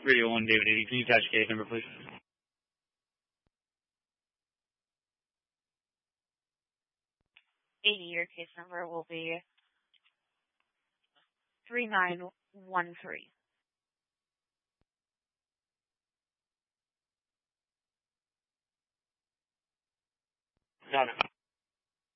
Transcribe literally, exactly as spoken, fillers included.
Radio one, David eighty. Can you attach case number, please? eighty, your case number will be three nine one three. No, no.